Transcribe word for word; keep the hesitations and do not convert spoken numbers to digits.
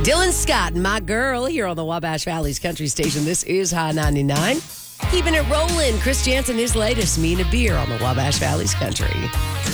Dylan Scott and My Girl here on the Wabash Valley's Country Station. This is High ninety-nine. Keeping it rolling. Chris Jansen, his latest, Me and a Beer on the Wabash Valley's Country.